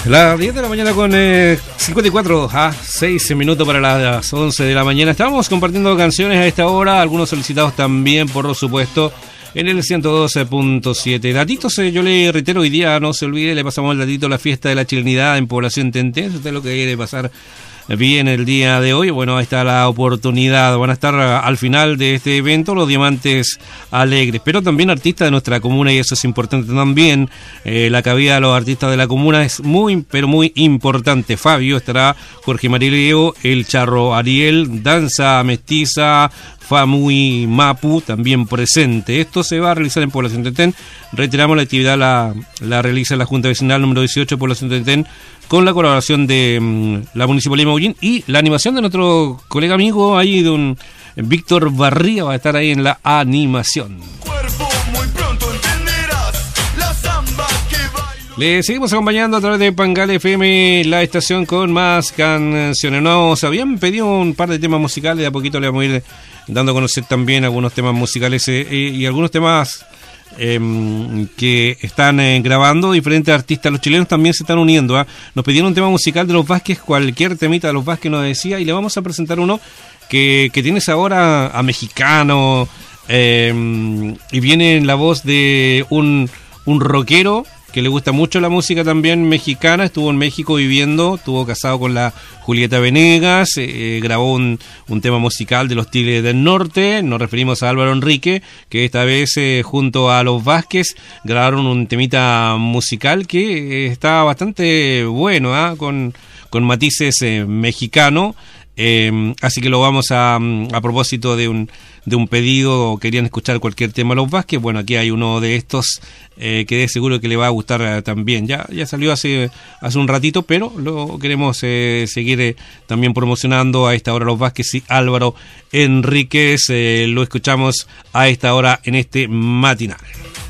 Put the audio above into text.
Las 10 de la mañana con 54 a 6 minutos para las 11 de la mañana. Estábamos compartiendo canciones a esta hora, algunos solicitados también, por supuesto, en el 112.7. Datitos, yo le reitero, hoy día no se olvide, le pasamos el datito, la fiesta de la chilenidad en Población Tentén. Usted lo que quiere pasar bien el día de hoy, bueno, ahí está la oportunidad. Van a estar al final de este evento los Diamantes Alegres, pero también artistas de nuestra comuna, y eso es importante también. La cabida de los artistas de la comuna es muy, pero muy importante. Fabio estará, Jorge Marileo, El Charro Ariel, Danza Mestiza, Famui Mapu también presente. Esto se va a realizar en Población Tentén. Reiteramos, la actividad la realiza la Junta Vecinal número 18 de Población Tentén, con la colaboración de la Municipalidad de Maullín y la animación de nuestro colega amigo ahí, de un Víctor Barría, va a estar ahí en la animación. Le seguimos acompañando a través de Pangal FM, la estación con más canciones. Nos habían pedido un par de temas musicales, de a poquito le vamos a ir dando a conocer también algunos temas musicales y algunos temas que están grabando diferentes artistas. Los chilenos también se están uniendo. Nos pidieron un tema musical de los Vázquez, cualquier temita de los Vázquez nos decía, y le vamos a presentar uno que tiene sabor a mexicano, y viene en la voz de un rockero que le gusta mucho la música también mexicana. Estuvo en México viviendo, estuvo casado con la Julieta Venegas, grabó un tema musical de los Tigres del Norte. Nos referimos a Álvaro Enrique, que esta vez junto a los Vázquez grabaron un temita musical que está bastante bueno, con matices mexicanos. Así que lo vamos a propósito de un pedido, querían escuchar cualquier tema de los Vázquez. Bueno, aquí hay uno de estos que de seguro que le va a gustar también. Ya salió hace un ratito, pero lo queremos seguir también promocionando a esta hora. Los Vázquez y Álvaro Enríquez, lo escuchamos a esta hora en este matinal.